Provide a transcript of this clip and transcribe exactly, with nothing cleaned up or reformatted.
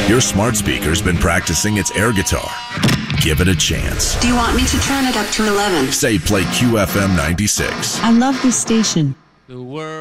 Your smart speaker's been practicing its air guitar. Give it a chance. Do you want me to turn it up to eleven? Say play Q F M ninety-six. I love this station. The world.